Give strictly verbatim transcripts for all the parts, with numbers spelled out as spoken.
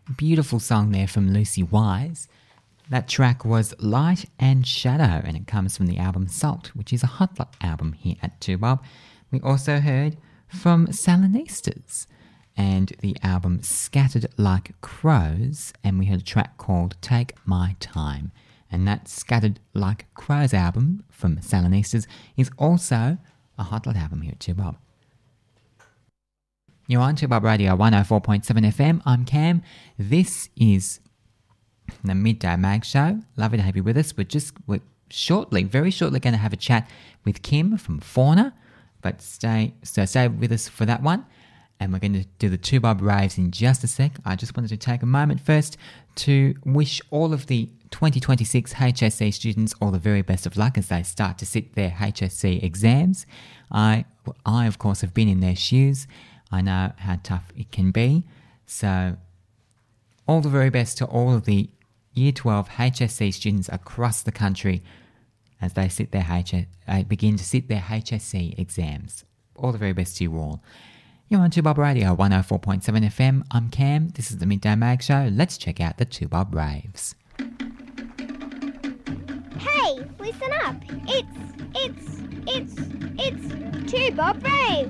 Beautiful song there from Lucy Wise. That track was Light and Shadow, and it comes from the album Salt, which is a hot lot album here at two Bob. We also heard from Salonistas and the album Scattered Like Crows, and we heard a track called Take My Time. And that Scattered Like Crows album from Salonistas is also a hot lot album here at two Bob. You're on two Bob Radio one oh four point seven F M. I'm Cam. This is the Midday Mag Show. Lovely to have you with us. We're just we're shortly, very shortly, going to have a chat with Kim from Fauna, but stay so stay with us for that one. And we're going to do the two Bob Raves in just a sec. I just wanted to take a moment first to wish all of the twenty twenty-six H S C students all the very best of luck as they start to sit their H S C exams. I, I of course, have been in their shoes. I know how tough it can be. So all the very best to all of the Year twelve H S C students across the country as they sit their H S, uh, begin to sit their H S C exams. All the very best to you all. You're on two Bob Radio one oh four point seven F M. I'm Cam. This is the Midday Mag Show. Let's check out the two Bob Raves. Hey, listen up. It's, it's, it's, it's two Bob Raves.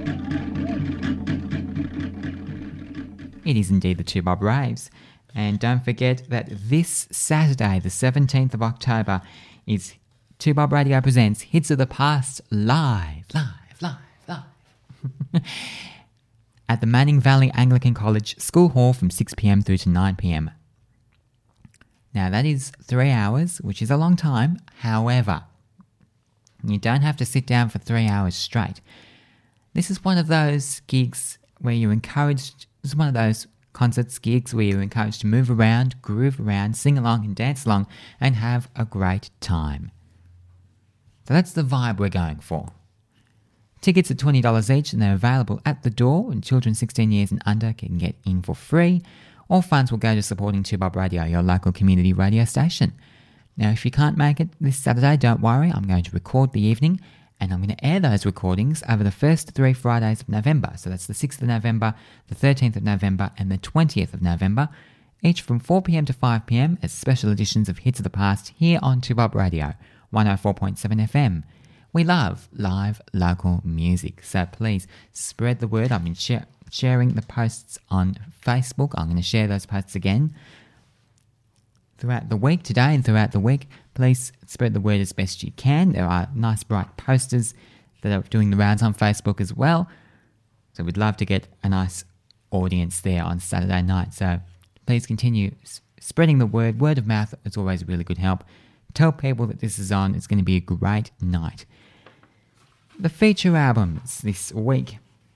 It is indeed the two Bob Raves. And don't forget that this Saturday, the seventeenth of October, is two Bob Radio Presents Hits of the Past live, live, live, live. At the Manning Valley Anglican College School Hall from six p.m. through to nine p.m. Now that is three hours, which is a long time. However, you don't have to sit down for three hours straight. This is one of those gigs where you're encouraged, this is one of those concerts, gigs where you're encouraged to move around, groove around, sing along and dance along and have a great time. So that's the vibe we're going for. Tickets are twenty dollars each and they're available at the door, and children sixteen years and under can get in for free. All funds will go to supporting two Bob Radio, your local community radio station. Now if you can't make it this Saturday, don't worry, I'm going to record the evening and I'm going to air those recordings over the first three Fridays of November. So that's the sixth of November, the thirteenth of November and the twentieth of November, each from four p.m. to five p.m. as special editions of Hits of the Past here on two Bob Radio, one oh four point seven F M. We love live local music, so please spread the word. I've been sh- sharing the posts on Facebook. I'm going to share those posts again throughout the week, today and throughout the week. Please spread the word as best you can. There are nice bright posters that are doing the rounds on Facebook as well. So we'd love to get a nice audience there on Saturday night. So please continue s- spreading the word. Word of mouth is always a really good help. Tell people that this is on. It's going to be a great night. The feature albums this week.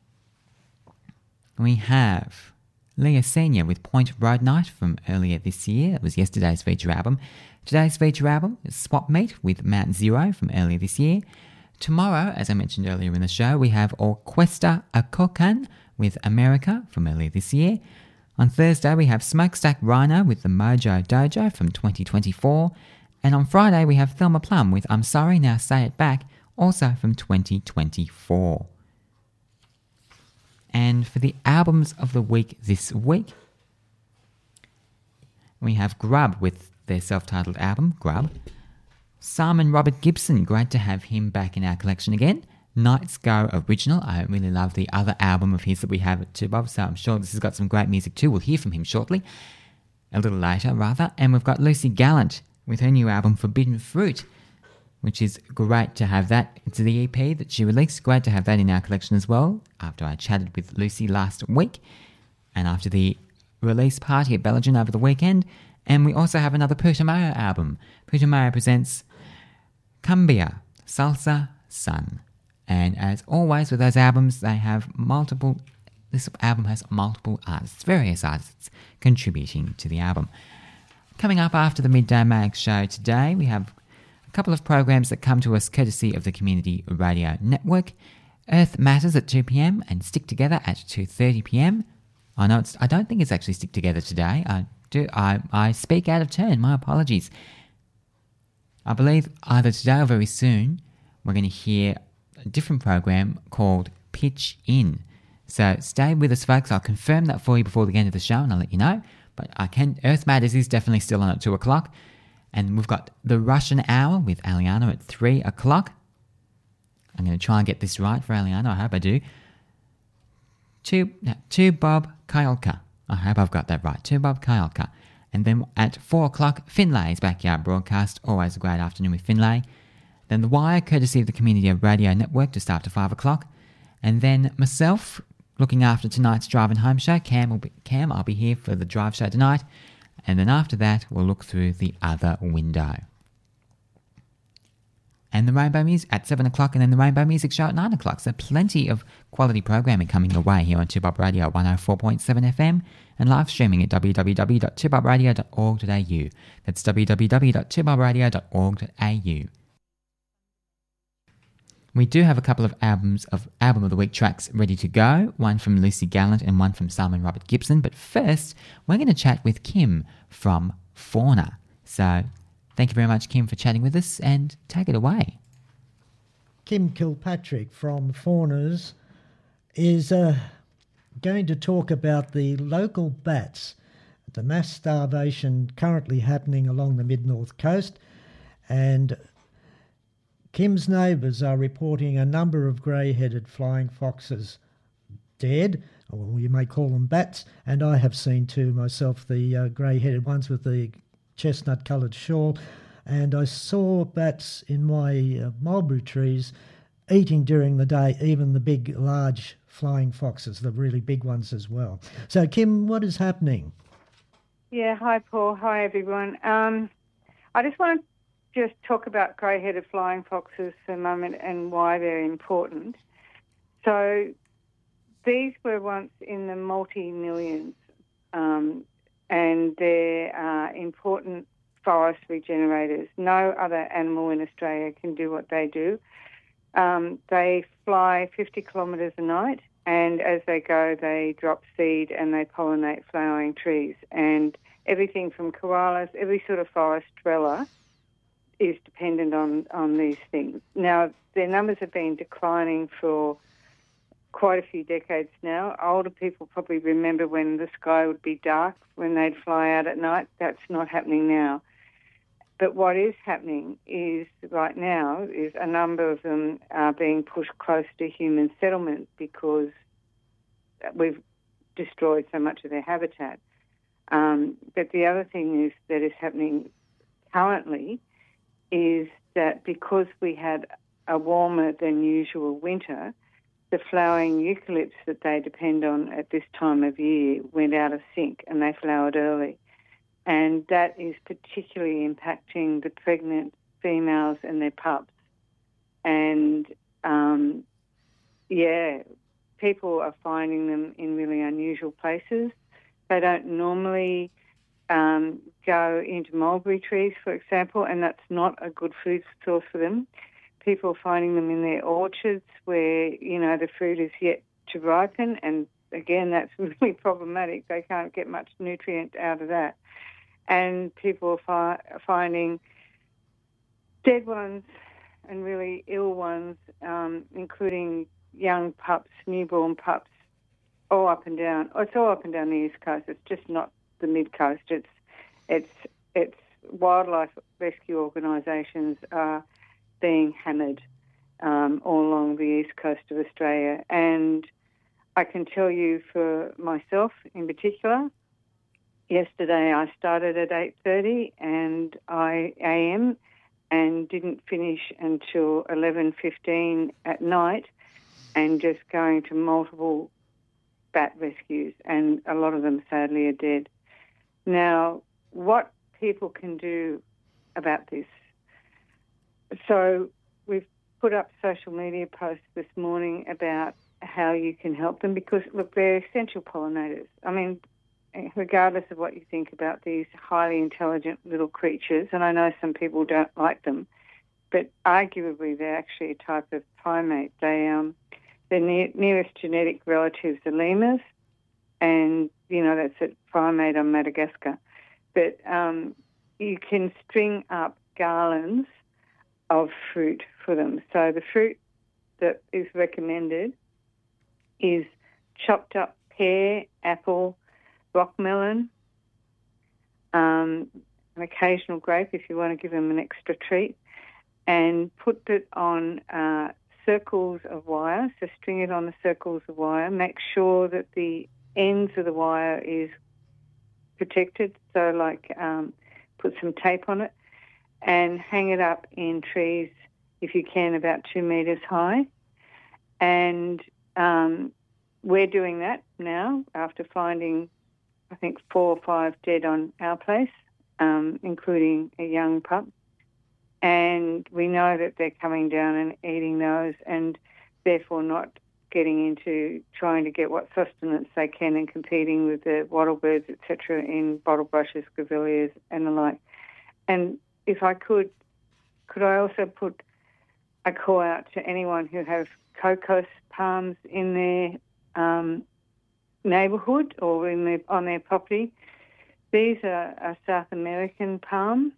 We have Leah Senior with Point Road Night from earlier this year. It was yesterday's feature album. Today's feature album is Swap Meet with Mount Zero from earlier this year. Tomorrow, as I mentioned earlier in the show, we have Orquesta Acocan with America from earlier this year. On Thursday, we have Smokestack Rhino with the Mojo Dojo from twenty twenty-four. And on Friday, we have Thelma Plum with I'm Sorry, Now Say It Back, also from twenty twenty-four. And for the albums of the week this week, we have Grub with their self-titled album, Grub. Simon Robert Gibson, great to have him back in our collection again. Nights Go Original, I really love the other album of his that we have at two Bob, so I'm sure this has got some great music too. We'll hear from him shortly, a little later rather. And we've got Lucy Gallant with her new album Forbidden Fruit, which is great to have that. It's the E P that she released. Great to have that in our collection as well, after I chatted with Lucy last week and after the release party at Bellingen over the weekend. And we also have another Putumayo album. Putumayo presents Cumbia, Salsa, Sun. And as always with those albums, they have multiple, this album has multiple artists, various artists contributing to the album. Coming up after the Midday Mag Show today, we have a couple of programs that come to us courtesy of the Community Radio Network. Earth Matters at two p.m. and Stick Together at two thirty p.m. I know it's, I don't think it's actually Stick Together today. I do. I, I speak out of turn. My apologies. I believe either today or very soon we're going to hear a different program called Pitch In. So stay with us, folks. I'll confirm that for you before the end of the show and I'll let you know. But I can, Earth Matters is definitely still on at two o'clock. And we've got The Russian Hour with Aliana at three o'clock. I'm going to try and get this right for Aliana. I hope I do. To, to Bob Kyolka. I hope I've got that right. To Bob Kyolka. And then at four o'clock, Finlay's Backyard Broadcast. Always a great afternoon with Finlay. Then The Wire, courtesy of the Community Radio Network, just after five o'clock. And then myself, looking after tonight's Drive and Home show. Cam, will be, Cam, I'll be here for the Drive show tonight. And then after that, we'll look through the other window. And the Rainbow Music at seven o'clock, and then the Rainbow Music Show at nine o'clock. So plenty of quality programming coming your way here on two bob radio one oh four point seven F M and live streaming at w w w dot two bob radio dot org dot a u. That's w w w dot two bob radio dot org dot a u. We do have a couple of albums of Album of the Week tracks ready to go, one from Lucy Gallant and one from Simon Robert Gibson. But first, we're going to chat with Kim from Fauna. So thank you very much, Kim, for chatting with us, and take it away. Kim Kilpatrick from Faunas is uh, going to talk about the local bats, the mass starvation currently happening along the mid-north coast, and Kim's neighbours are reporting a number of grey-headed flying foxes dead, or you may call them bats, and I have seen too myself the uh, grey-headed ones with the chestnut-coloured shawl, and I saw bats in my uh, mulberry trees eating during the day, even the big, large flying foxes, the really big ones as well. So, Kim, what is happening? Yeah, hi, Paul. Hi, everyone. Um, I just want to just talk about grey-headed flying foxes for a moment and why they're important. So these were once in the multi-millions, um, and they're uh, important forest regenerators. No other animal in Australia can do what they do. Um, they fly fifty kilometres a night, and as they go, they drop seed and they pollinate flowering trees. And everything from koalas, every sort of forest dweller is dependent on, on these things. Now, their numbers have been declining for quite a few decades now. Older people probably remember when the sky would be dark when they'd fly out at night. That's not happening now. But what is happening is right now is a number of them are being pushed close to human settlement because we've destroyed so much of their habitat. Um, but the other thing is that is happening currently is that because we had a warmer than usual winter, the flowering eucalypts that they depend on at this time of year went out of sync and they flowered early. And that is particularly impacting the pregnant females and their pups. And, um, yeah, people are finding them in really unusual places. They don't normally um, go into mulberry trees, for example, and that's not a good food source for them. People are finding them in their orchards where, you know, the fruit is yet to ripen, and, again, that's really problematic. They can't get much nutrient out of that. And people are fi- finding dead ones and really ill ones, um, including young pups, newborn pups, all up and down. Oh, it's all up and down the East Coast. It's just not the mid-coast. It's, it's, it's wildlife rescue organisations are being hammered um, all along the East Coast of Australia. And I can tell you for myself in particular, yesterday I started at eight thirty and I A M and didn't finish until eleven fifteen at night, and just going to multiple bat rescues, and a lot of them sadly are dead. Now, what people can do about this? So we've put up social media posts this morning about how you can help them because, look, they're essential pollinators. I mean, regardless of what you think about these highly intelligent little creatures, and I know some people don't like them, but arguably they're actually a type of primate. They, um, their ne- nearest genetic relatives are lemurs, and, you know, that's a primate on Madagascar. But um, you can string up garlands of fruit for them. So the fruit that is recommended is chopped up pear, apple, rockmelon, um, an occasional grape if you want to give them an extra treat, and put it on uh, circles of wire. So string it on the circles of wire. Make sure that the ends of the wire is protected. So like um, put some tape on it and hang it up in trees if you can, about two metres high. And um, we're doing that now after finding, I think, four or five dead on our place, um, including a young pup. And we know that they're coming down and eating those and therefore not getting into trying to get what sustenance they can and competing with the wattlebirds, et cetera, in bottle-brushes, grevilleas and the like. And if I could, could I also put a call out to anyone who has cocos palms in their um, neighbourhood or in their, on their property. These are a South American palm.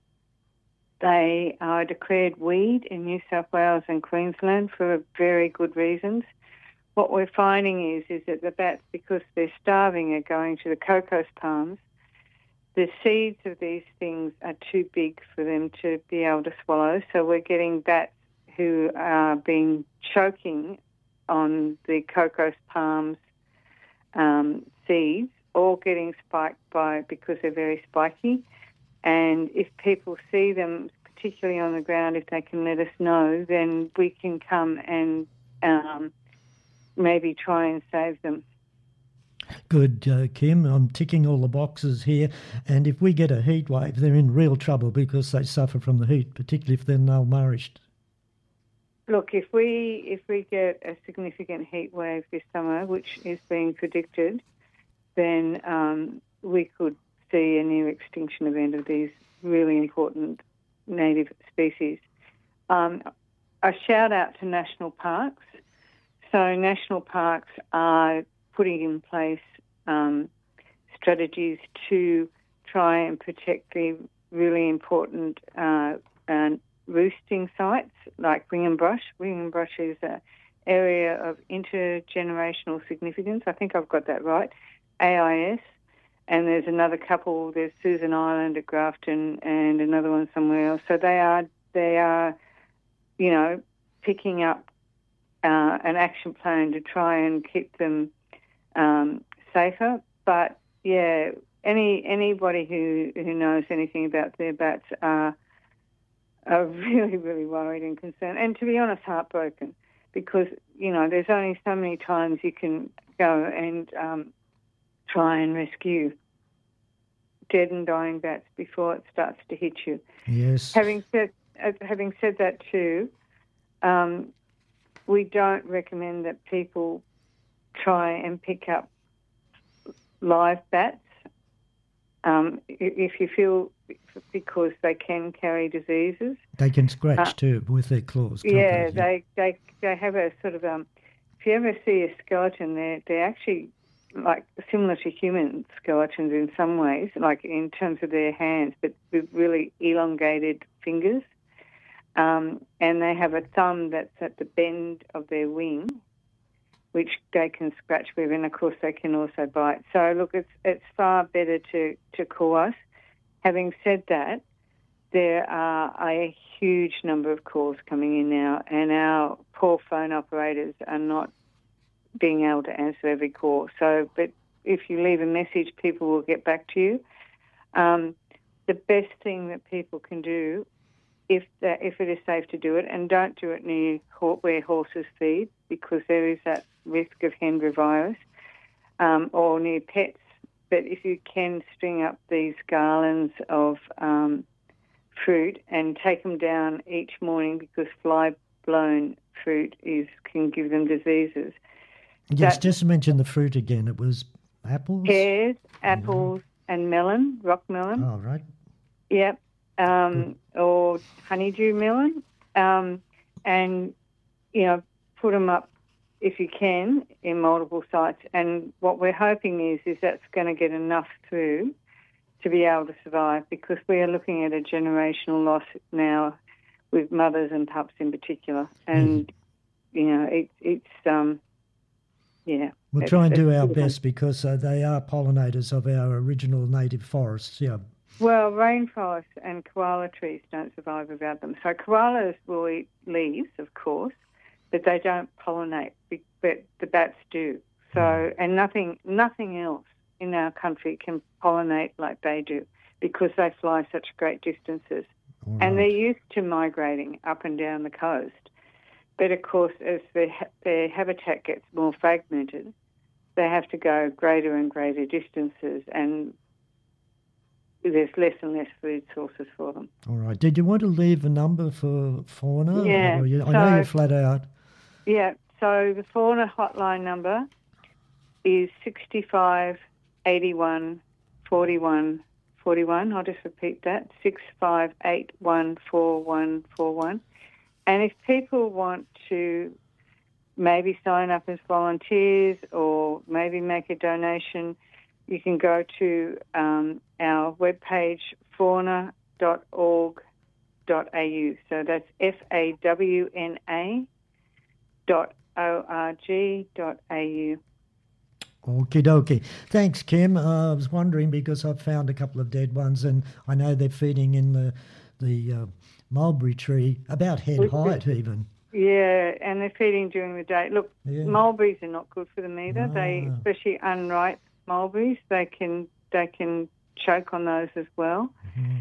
They are declared weed in New South Wales and Queensland for very good reasons. What we're finding is, is that the bats, because they're starving, are going to the cocos palms. The seeds of these things are too big for them to be able to swallow, so we're getting bats who are being choking on the cocos palms um, seeds, all getting spiked by because they're very spiky. And if people see them, particularly on the ground, if they can let us know, then we can come and um, maybe try and save them. Good, uh, Kim. I'm ticking all the boxes here. And if we get a heat wave, they're in real trouble because they suffer from the heat, particularly if they're malnourished. Look, if we if we get a significant heat wave this summer, which is being predicted, then um, we could see a near extinction event of these really important native species. Um, a shout out to national parks. So national parks are putting in place um, strategies to try and protect the really important uh, uh, roosting sites like Wingenbrush. Wingenbrush is an area of intergenerational significance. I think I've got that right. A I S. And there's another couple, there's Susan Island at Grafton and another one somewhere else. So they are, they are, you know, picking up uh, an action plan to try and keep them um, safer. But, yeah, any anybody who, who knows anything about their bats are, are really, really worried and concerned. And to be honest, heartbroken because, you know, there's only so many times you can go and um, try and rescue dead and dying bats before it starts to hit you. Yes. Having said uh, having said that too, um, we don't recommend that people try and pick up live bats um, if you feel because they can carry diseases. They can scratch uh, too with their claws. Can't Yeah, they? they, they they have a sort of um. If you ever see a skeleton, they're they're actually like similar to human skeletons in some ways, like in terms of their hands, but with really elongated fingers. Um, and they have a thumb that's at the bend of their wing, which they can scratch with, and of course they can also bite. So look, it's it's far better to, to call us. Having said that, there are a huge number of calls coming in now, and our poor phone operators are not being able to answer every call. So, but if you leave a message, people will get back to you. Um, the best thing that people can do, if that, if it is safe to do it, and don't do it near where horses feed, because there is that risk of Hendra virus, um, or near pets. But if you can string up these garlands of um, fruit and take them down each morning, because fly-blown fruit is can give them diseases. Yes, that, just mention the fruit again. It was apples? Pears, apples, yeah. and melon, rock melon. Oh, right. Yep. Um, or honeydew melon. Um, and, you know, put them up, if you can, in multiple sites. And what we're hoping is, is that's going to get enough through to be able to survive, because we are looking at a generational loss now with mothers and pups in particular. And, mm. you know, it, it's... Um, Yeah, we'll try and do our best because uh, they are pollinators of our original native forests. Yeah, Well, rainforests and koala trees don't survive without them. So koalas will eat leaves, of course, but they don't pollinate, but the bats do. So, and nothing, nothing else in our country can pollinate like they do because they fly such great distances. All And right. they're used to migrating up and down the coast. But, of course, as their, their habitat gets more fragmented, they have to go greater and greater distances, and there's less and less food sources for them. All right. Did you want to leave a number for fauna? Yeah, Or you, I know so- you're flat out. Yeah, so the fauna hotline number is sixty-five eighty-one forty-one forty-one. I'll just repeat that, six five eight one four one four one. And if people want to maybe sign up as volunteers or maybe make a donation, you can go to um, our webpage, fauna dot org dot a u. So that's F A W N A dot O R G dot A U. Okie dokie. Thanks, Kim. Uh, I was wondering because I've found a couple of dead ones and I know they're feeding in the, the uh, mulberry tree, about head Which is- height even. Yeah, and they're feeding during the day. Look, Yeah. mulberries are not good for them either. They, Ah. especially unripe mulberries, they can they can choke on those as well.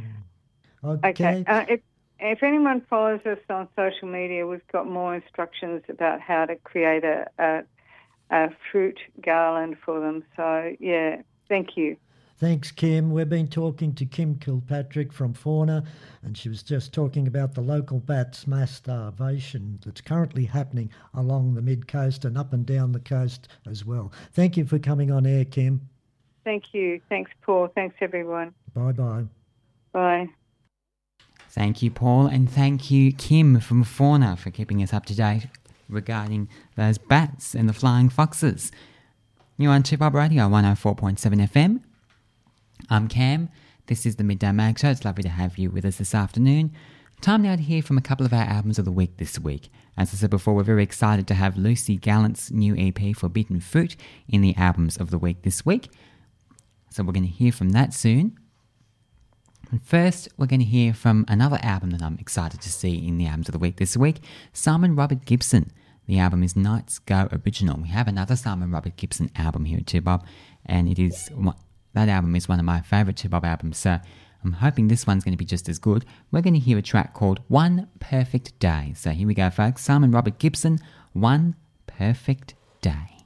Okay. Okay. Uh, if if anyone follows us on social media, we've got more instructions about how to create a a, a fruit garland for them. So yeah, thank you. Thanks, Kim. We've been talking to Kim Kilpatrick from Fauna, and she was just talking about the local bats mass starvation that's currently happening along the mid-coast and up and down the coast as well. Thank you for coming on air, Kim. Thank you. Thanks, Paul. Thanks, everyone. Bye-bye. Bye. Thank you, Paul, and thank you, Kim from Fauna, for keeping us up to date regarding those bats and the flying foxes. You're on Two Bob Radio one oh four point seven F M. I'm Cam. This is the Midday Mag Show. It's lovely to have you with us this afternoon. Time now to hear from a couple of our albums of the week this week. As I said before, we're very excited to have Lucy Gallant's new E P Forbidden Fruit in the albums of the week this week. So we're going to hear from that soon. And first, we're going to hear from another album that I'm excited to see in the albums of the week this week, Simon Robert Gibson. The album is Nights Go Original. We have another Simon Robert Gibson album here at Two Bob, and it is one, that album is one of my favourite Two Bob albums, so I'm hoping this one's going to be just as good. We're going to hear a track called One Perfect Day. So here we go, folks. Simon Robert Gibson, One Perfect Day.